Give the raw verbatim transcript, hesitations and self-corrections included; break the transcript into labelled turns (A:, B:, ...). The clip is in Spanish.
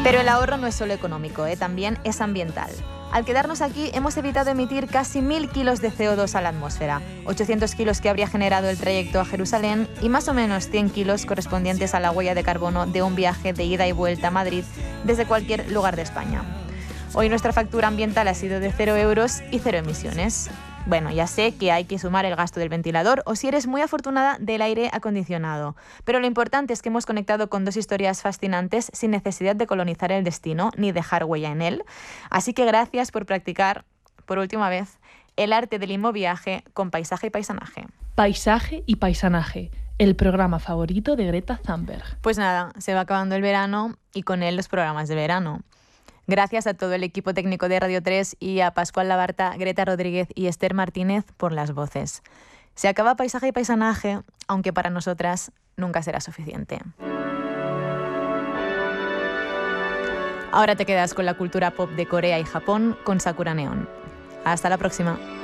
A: Pero el ahorro no es solo económico, ¿eh? También es ambiental. Al quedarnos aquí hemos evitado emitir casi mil kilos de C O dos a la atmósfera, ochocientos kilos que habría generado el trayecto a Jerusalén y más o menos cien kilos correspondientes a la huella de carbono de un viaje de ida y vuelta a Madrid desde cualquier lugar de España. Hoy nuestra factura ambiental ha sido de cero euros y cero emisiones. Bueno, ya sé que hay que sumar el gasto del ventilador o, si eres muy afortunada, del aire acondicionado. Pero lo importante es que hemos conectado con dos historias fascinantes sin necesidad de colonizar el destino ni dejar huella en él. Así que gracias por practicar, por última vez, el arte del inmoviaje con Paisaje y Paisanaje.
B: Paisaje y Paisanaje, el programa favorito de Greta Thunberg.
A: Pues nada, se va acabando el verano y con él los programas de verano. Gracias a todo el equipo técnico de Radio tres y a Pascual Labarta, Greta Rodríguez y Esther Martínez por las voces. Se acaba Paisaje y Paisanaje, aunque para nosotras nunca será suficiente. Ahora te quedas con la cultura pop de Corea y Japón con Sakura Neon. Hasta la próxima.